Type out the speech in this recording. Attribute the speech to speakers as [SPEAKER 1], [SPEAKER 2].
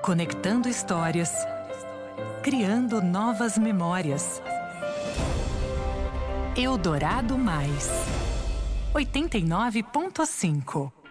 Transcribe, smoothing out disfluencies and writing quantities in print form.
[SPEAKER 1] Conectando histórias, criando novas memórias. Eldorado Mais 89.5